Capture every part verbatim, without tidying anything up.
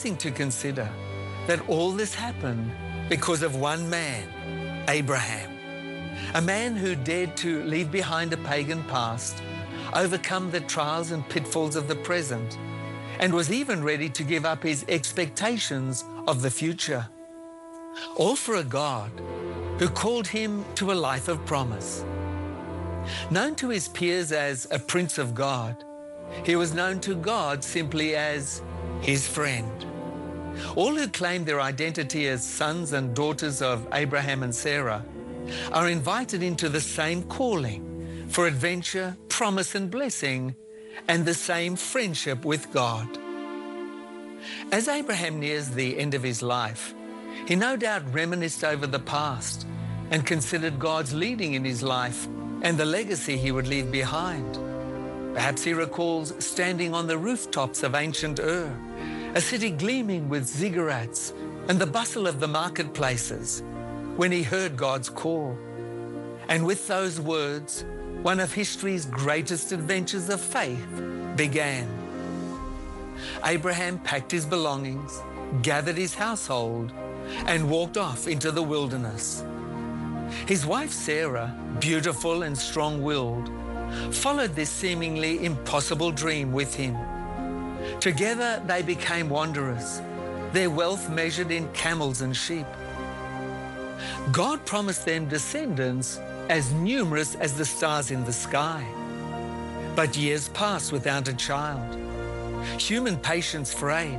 amazing to consider that all this happened because of one man, Abraham, a man who dared to leave behind a pagan past, overcome the trials and pitfalls of the present, and was even ready to give up his expectations of the future. All for a God who called him to a life of promise. Known to his peers as a Prince of God, he was known to God simply as his friend. All who claim their identity as sons and daughters of Abraham and Sarah are invited into the same calling for adventure, promise and blessing, and the same friendship with God. As Abraham nears the end of his life, he no doubt reminisced over the past and considered God's leading in his life and the legacy he would leave behind. Perhaps he recalls standing on the rooftops of ancient Ur, a city gleaming with ziggurats and the bustle of the marketplaces, when he heard God's call. And with those words, one of history's greatest adventures of faith began. Abraham packed his belongings, gathered his household, and walked off into the wilderness. His wife Sarah, beautiful and strong-willed, followed this seemingly impossible dream with him. Together they became wanderers, their wealth measured in camels and sheep. God promised them descendants as numerous as the stars in the sky. But years passed without a child. Human patience frayed.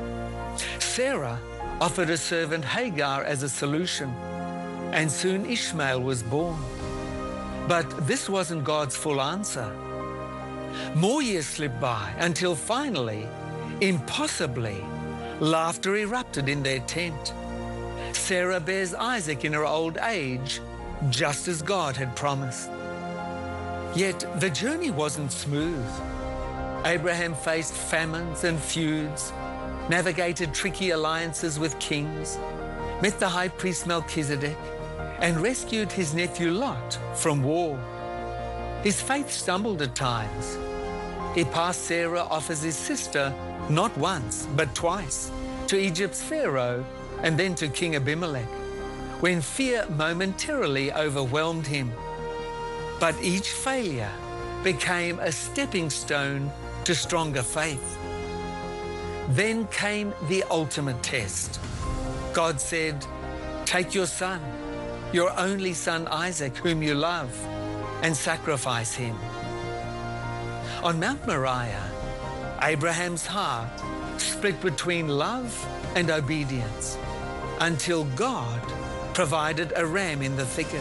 Sarah offered her servant Hagar as a solution, and soon Ishmael was born. But this wasn't God's full answer. More years slipped by until finally, impossibly, laughter erupted in their tent. Sarah bears Isaac in her old age, just as God had promised. Yet the journey wasn't smooth. Abraham faced famines and feuds, navigated tricky alliances with kings, met the high priest Melchizedek, and rescued his nephew Lot from war. His faith stumbled at times. He passed Sarah off as his sister not once, but twice, to Egypt's Pharaoh and then to King Abimelech, when fear momentarily overwhelmed him. But each failure became a stepping stone to stronger faith. Then came the ultimate test. God said, "Take your son, your only son Isaac, whom you love, and sacrifice him." On Mount Moriah, Abraham's heart split between love and obedience until God provided a ram in the thicket.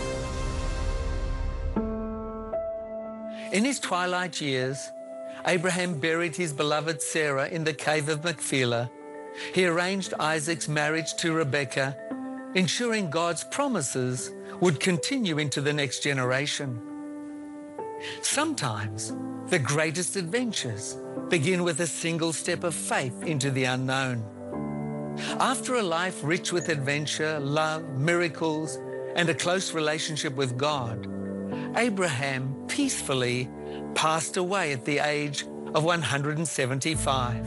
In his twilight years, Abraham buried his beloved Sarah in the cave of Machpelah. He arranged Isaac's marriage to Rebekah, ensuring God's promises would continue into the next generation. Sometimes the greatest adventures begin with a single step of faith into the unknown. After a life rich with adventure, love, miracles, and a close relationship with God, Abraham peacefully passed away at the age of one hundred seventy-five.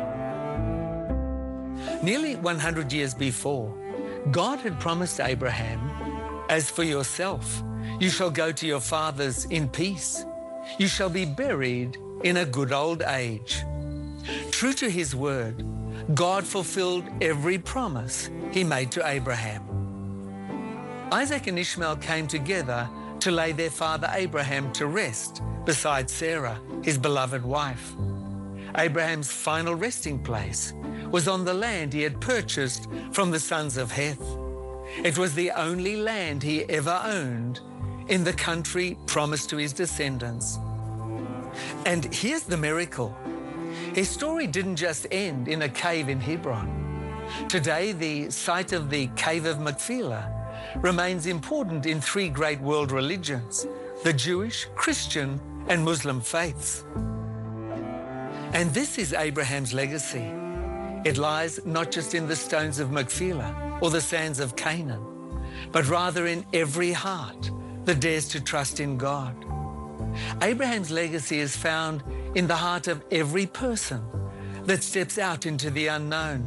Nearly one hundred years before, God had promised Abraham, "As for yourself, you shall go to your fathers in peace. You shall be buried in a good old age." True to his word, God fulfilled every promise he made to Abraham. Isaac and Ishmael came together to lay their father Abraham to rest beside Sarah, his beloved wife. Abraham's final resting place was on the land he had purchased from the sons of Heth. It was the only land he ever owned in the country promised to his descendants. And here's the miracle. His story didn't just end in a cave in Hebron. Today, the site of the Cave of Machpelah remains important in three great world religions, the Jewish, Christian, and Muslim faiths. And this is Abraham's legacy. It lies not just in the stones of Machpelah or the sands of Canaan, but rather in every heart that dares to trust in God. Abraham's legacy is found in the heart of every person that steps out into the unknown.